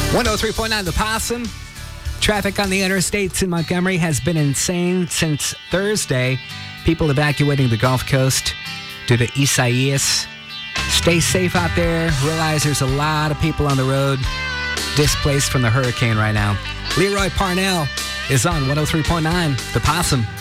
103.9 The Possum. Traffic on the interstates in Montgomery has been insane since Thursday. People evacuating the Gulf Coast due to Isaias. Stay safe out there. Realize there's a lot of people on the road displaced from the hurricane right now. Leroy Parnell is on 103.9 The Possum.